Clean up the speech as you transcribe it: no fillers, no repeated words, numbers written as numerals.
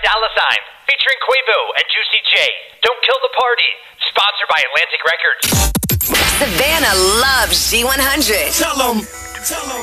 $, featuring Quavo and Juicy J. Don't Kill the Party, sponsored by Atlantic Records. Savannah loves G100. Tell 'em.